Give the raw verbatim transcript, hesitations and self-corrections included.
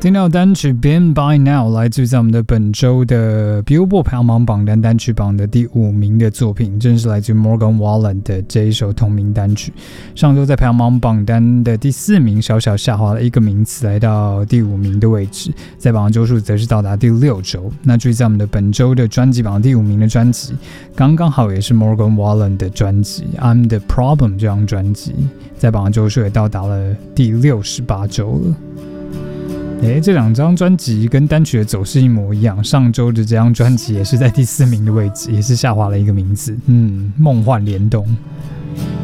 听到单曲 Been By Now 来自在我们的本周的 Billboard 排行榜榜单单曲榜的第五名的作品，正是来自 Morgan Wallen 的这一首同名单曲。上周在排行榜榜单的第四名小小下滑了一个名次，来到第五名的位置，在榜的周数则是到达第六周。那至于在我们的本周的专辑榜第五名的专辑，刚刚好也是 Morgan Wallen 的专辑 I'm the Problem 这张专辑，在榜的周数也到达了第六十八周了。诶，这两张专辑跟单曲的走势一模一样，上周的这张专辑也是在第四名的位置，也是下滑了一个名字。嗯，梦幻联动。